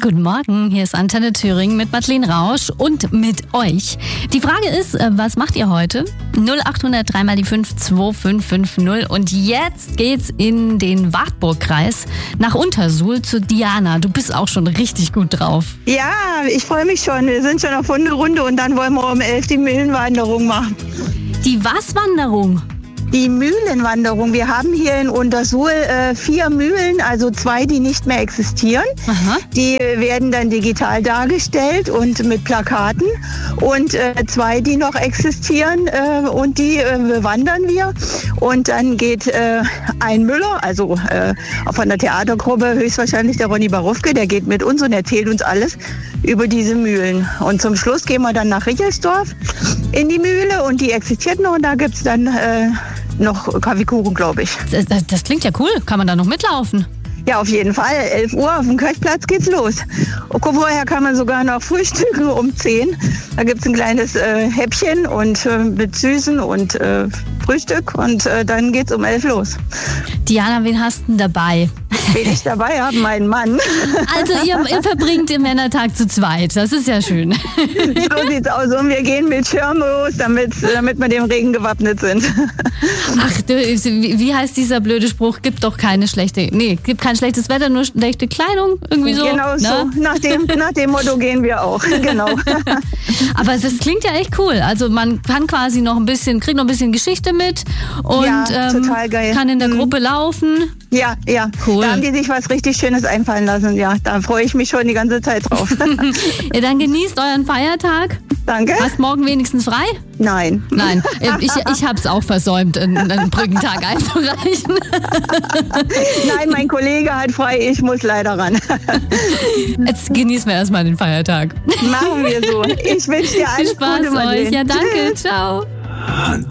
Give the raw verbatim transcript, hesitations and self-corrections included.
Guten Morgen, hier ist Antenne Thüringen mit Madeleine Rausch und mit euch. Die Frage ist, was macht ihr heute? null acht hundert drei mal die fünf zwei fünf fünf null und jetzt geht's in den Wartburgkreis nach Untersuhl zu Diana. Du bist auch schon richtig gut drauf. Ja, ich freue mich schon. Wir sind schon auf Hunderunde und dann wollen wir um elf die Mühlenwanderung machen. Die was-Wanderung? Die Mühlenwanderung. Wir haben hier in Untersuhl äh, vier Mühlen, also zwei, die nicht mehr existieren. Aha. Die werden dann digital dargestellt und mit Plakaten. Und äh, zwei, die noch existieren äh, und die äh, bewandern wir. Und dann geht äh, ein Müller, also äh, von der Theatergruppe höchstwahrscheinlich der Ronny Barufke, der geht mit uns und erzählt uns alles über diese Mühlen. Und zum Schluss gehen wir dann nach Richelsdorf in die Mühle und die existiert noch und da gibt es dann äh, noch Kaffeekuchen, glaube ich. Das, das, das klingt ja cool. Kann man da noch mitlaufen? Ja, auf jeden Fall. elf Uhr auf dem Kirchplatz geht's los. Und vorher kann man sogar noch frühstücken um zehn. Da gibt's ein kleines äh, Häppchen und äh, mit Süßen und äh, Frühstück und äh, dann geht's um elf los. Diana, wen hast du denn dabei? Wen ich dabei habe? Meinen Mann. Also ihr, ihr verbringt den Männertag zu zweit. Das ist ja schön. So sieht's aus. Und wir gehen mit Schirm los, damit, damit wir dem Regen gewappnet sind. Ach, du, wie heißt dieser blöde Spruch? Gibt doch keine schlechte... Nee, gibt kein schlechtes Wetter, nur schlechte Kleidung. Irgendwie so. Genau so. Ne? Nach dem, nach dem Motto gehen wir auch. Genau. Aber das klingt ja echt cool. Also man kann quasi noch ein bisschen, kriegt noch ein bisschen Geschichte mit und ja, ähm, total geil. kann in der Mhm. Gruppe laufen. Ja, ja. Cool. Da haben die sich was richtig Schönes einfallen lassen. Ja, da freue ich mich schon die ganze Zeit drauf. Ja, dann genießt euren Feiertag. Danke. Hast morgen wenigstens frei? Nein. Nein, ich, ich habe es auch versäumt, einen, einen Brückentag einzureichen. Nein, mein Kollege hat frei, ich muss leider ran. Jetzt genießen wir erstmal den Feiertag. Machen wir so. Ich wünsche dir alles Viel Spaß Gute, Madeleine. euch. Ja, danke. Tschüss. Ciao.